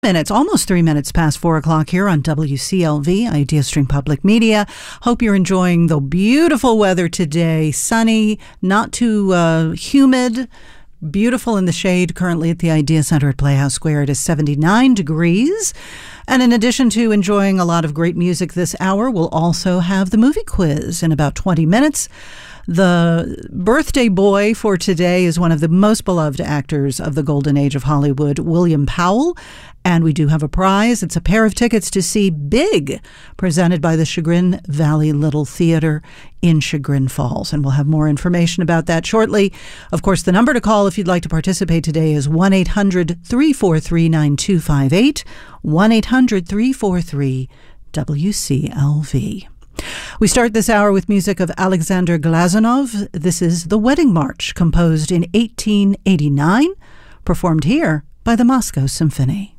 Minutes, almost 3 minutes past 4 o'clock here on WCLV, Idea Stream Public Media. Hope you're enjoying the beautiful weather today. Sunny, not too humid, beautiful in the shade currently at the Idea Center at Playhouse Square. It is 79 degrees. And in addition to enjoying a lot of great music this hour, we'll also have the movie quiz in about 20 minutes. The birthday boy for today is one of the most beloved actors of the golden age of Hollywood, William Powell. And we do have a prize. It's a pair of tickets to see Big, presented by the Chagrin Valley Little Theater in Chagrin Falls. And we'll have more information about that shortly. Of course, the number to call if you'd like to participate today is 1-800-343-9258, 1-800-343-WCLV. We start this hour with music of Alexander Glazunov. This is The Wedding March, composed in 1889, performed here by the Moscow Symphony.